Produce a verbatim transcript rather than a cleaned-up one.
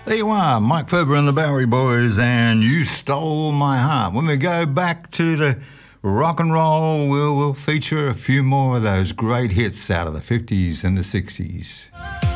There you are, Mike Ferber and the Bowery Boys, and You Stole My Heart. When we go back to the rock and roll, we'll, we'll feature a few more of those great hits out of the fifties and the sixties.